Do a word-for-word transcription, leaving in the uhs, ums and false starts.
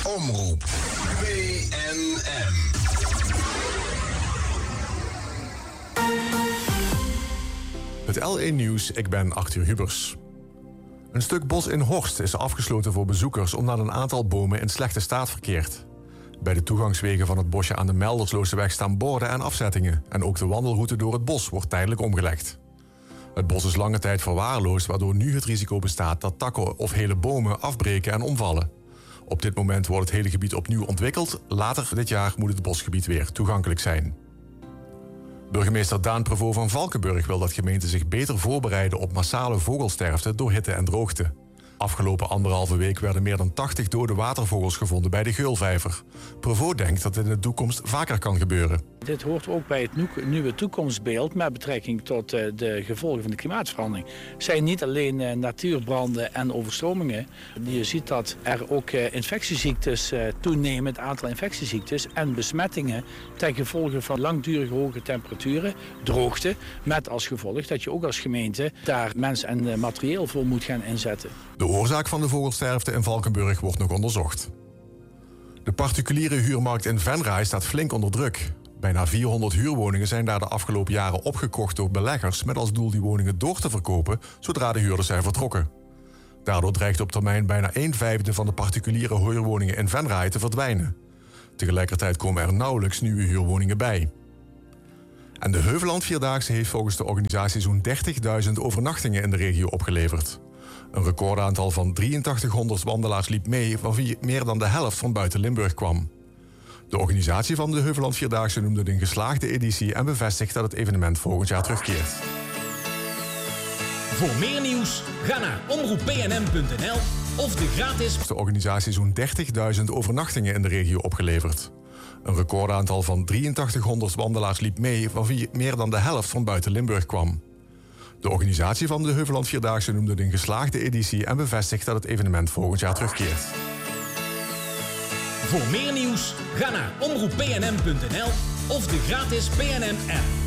Omroep B N M. Het L één Nieuws, ik ben Arthur Hubers. Een stuk bos in Horst is afgesloten voor bezoekers omdat een aantal bomen in slechte staat verkeert. Bij de toegangswegen van het bosje aan de Melderslooseweg staan borden en afzettingen. En ook de wandelroute door het bos wordt tijdelijk omgelegd. Het bos is lange tijd verwaarloosd, waardoor nu het risico bestaat dat takken of hele bomen afbreken en omvallen. Op dit moment wordt het hele gebied opnieuw ontwikkeld. Later dit jaar moet het bosgebied weer toegankelijk zijn. Burgemeester Daan Prevost van Valkenburg wil dat gemeenten zich beter voorbereiden op massale vogelsterfte door hitte en droogte. Afgelopen anderhalve week werden meer dan tachtig dode watervogels gevonden bij de Geulvijver. Prevost denkt dat dit in de toekomst vaker kan gebeuren. Dit hoort ook bij het nieuwe toekomstbeeld met betrekking tot de gevolgen van de klimaatverandering. Het zijn niet alleen natuurbranden en overstromingen. Je ziet dat er ook infectieziektes toenemen, het aantal infectieziektes en besmettingen ten gevolge van langdurige hoge temperaturen, droogte, met als gevolg dat je ook als gemeente daar mens en materieel voor moet gaan inzetten. De oorzaak van de vogelsterfte in Valkenburg wordt nog onderzocht. De particuliere huurmarkt in Venray staat flink onder druk. Bijna vierhonderd huurwoningen zijn daar de afgelopen jaren opgekocht door beleggers met als doel die woningen door te verkopen zodra de huurders zijn vertrokken. Daardoor dreigt op termijn bijna een vijfde van de particuliere huurwoningen in Venray te verdwijnen. Tegelijkertijd komen er nauwelijks nieuwe huurwoningen bij. En de Heuveland Vierdaagse heeft volgens de organisatie zo'n dertigduizend overnachtingen in de regio opgeleverd. Een recordaantal van drieëntachtighonderd wandelaars liep mee, van wie meer dan de helft van buiten Limburg kwam. De organisatie van de Heuveland Vierdaagse noemde het een geslaagde editie en bevestigt dat het evenement volgend jaar terugkeert. Voor meer nieuws, ga naar omroep p n m punt n l of de gratis... De organisatie zo'n dertigduizend overnachtingen in de regio opgeleverd. Een recordaantal van drieëntachtighonderd wandelaars liep mee, van wie meer dan de helft van buiten Limburg kwam. De organisatie van de Heuveland Vierdaagse noemde het een geslaagde editie en bevestigt dat het evenement volgend jaar terugkeert. Voor meer nieuws, ga naar omroep p n m punt n l of de gratis P N M app.